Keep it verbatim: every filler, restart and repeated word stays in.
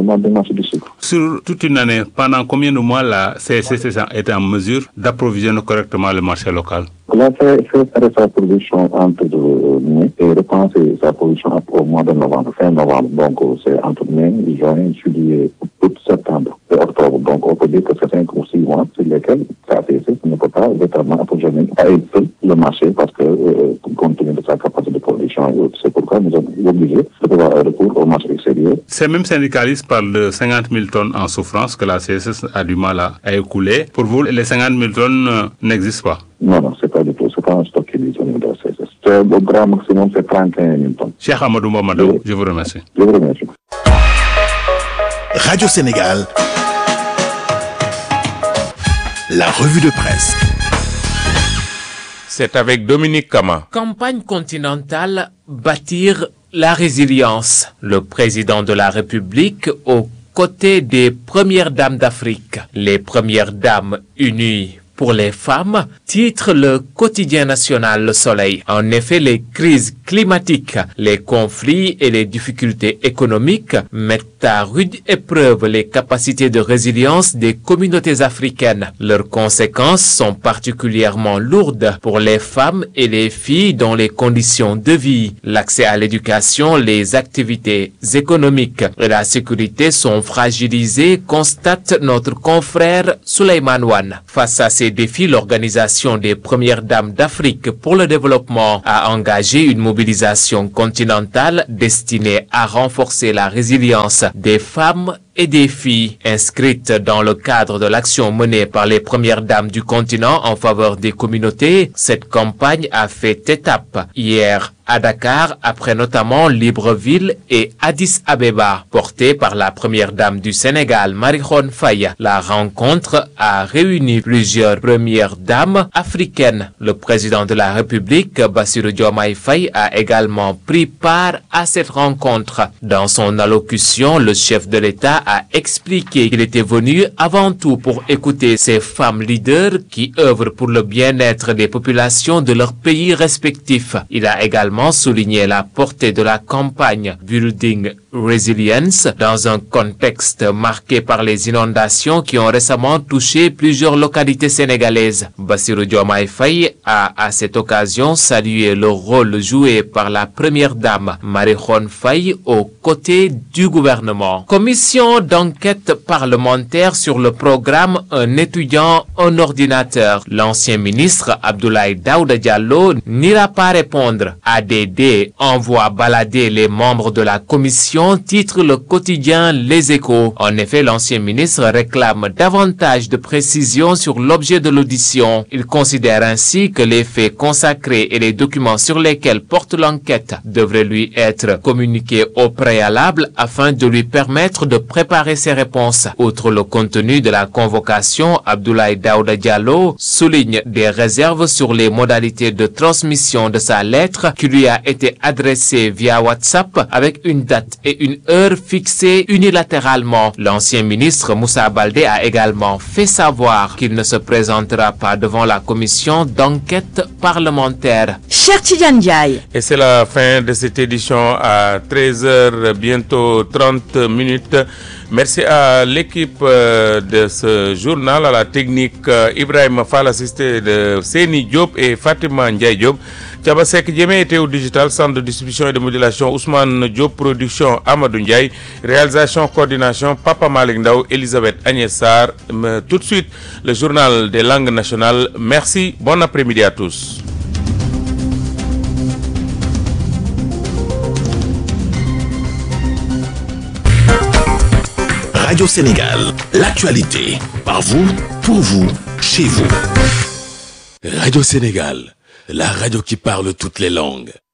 développement du marché du sucre. Sur toute une année, pendant combien de mois la C S C est en mesure d'approvisionner correctement le marché local? La C S C fait sa production entre mai et reprend sa production au mois de novembre, fin novembre. Donc c'est entre mai, juin, juillet, août, septembre et octobre. Donc on peut dire que c'est cinq ou six mois sur lesquels la C S C ne peut pas véritablement approvisionner à elle seule le marché parce que euh, compte tenu de sa capacité de production et autres, c'est pourquoi nous sommes obligés de pouvoir recours au marché extérieur. Ces mêmes syndicalistes parlent de cinquante mille tonnes en souffrance que la C S S a du mal à, à écouler. Pour vous, les cinquante mille tonnes euh, n'existent pas? Non, non, c'est pas du tout. C'est pas un stock qui est disponible de la C S S. C'est, le grand maximum, c'est trente et un mille tonnes. Cheikh Amadou Mamadou, je vous remercie. Je vous remercie. Radio Sénégal, la revue de presse. C'est avec Dominique Kama. Campagne continentale, bâtir la résilience. Le président de la République aux côtés des premières dames d'Afrique. Les premières dames unies pour les femmes, titre le quotidien national Le Soleil. En effet, les crises climatiques, les conflits et les difficultés économiques mettent à rude épreuve les capacités de résilience des communautés africaines. Leurs conséquences sont particulièrement lourdes pour les femmes et les filles dont les conditions de vie, l'accès à l'éducation, les activités économiques et la sécurité sont fragilisés, constate notre confrère Souleymane Wane. Face à ces défis, l'Organisation des Premières Dames d'Afrique pour le développement a engagé une mobilisation continentale destinée à renforcer la résilience des femmes et des filles inscrites dans le cadre de l'action menée par les premières dames du continent en faveur des communautés. Cette campagne a fait étape hier à Dakar, après notamment Libreville et Addis Abeba, portée par la première dame du Sénégal, Marie-Khone Faye. La rencontre a réuni plusieurs premières dames africaines. Le président de la République, Bassirou Diomaye Faye, a également pris part à cette rencontre. Dans son allocution, le chef de l'État a expliqué qu'il était venu avant tout pour écouter ces femmes leaders qui œuvrent pour le bien-être des populations de leurs pays respectifs. Il a également souligné la portée de la campagne Building Resilience dans un contexte marqué par les inondations qui ont récemment touché plusieurs localités sénégalaises. Bassirou Diomaye Faye a à cette occasion salué le rôle joué par la première dame Marie-Khone Faye aux côtés du gouvernement. Commission d'enquête parlementaire sur le programme Un étudiant, un ordinateur. L'ancien ministre Abdoulaye Daouda Diallo n'ira pas répondre. A D D envoie balader les membres de la commission, titre le quotidien Les Échos. En effet, l'ancien ministre réclame davantage de précisions sur l'objet de l'audition. Il considère ainsi que les faits consacrés et les documents sur lesquels porte l'enquête devraient lui être communiqués au préalable afin de lui permettre de préparer ses réponses. Outre le contenu de la convocation, Abdoulaye Daouda Diallo souligne des réserves sur les modalités de transmission de sa lettre qui lui a été adressée via WhatsApp avec une date et une heure fixées unilatéralement. L'ancien ministre Moussa Baldé a également fait savoir qu'il ne se présentera pas devant la commission d'enquête parlementaire. Cher Tidiane Ndiaye. Et c'est la fin de cette édition à treize heures, bientôt trente minutes. Merci à l'équipe de ce journal, à la technique Ibrahim Fall, assisté de Seni Diop et Fatima Ndiaye Diop. Tchabasek Djemé était au digital, centre de distribution et de modulation Ousmane Diop, production Amadou Ndiaye, réalisation, coordination Papa Malik Ndao, Elisabeth Agnessar. Tout de suite, le journal des langues nationales. Merci, bon après-midi à tous. Radio Sénégal, l'actualité, par vous, pour vous, chez vous. Radio Sénégal, la radio qui parle toutes les langues.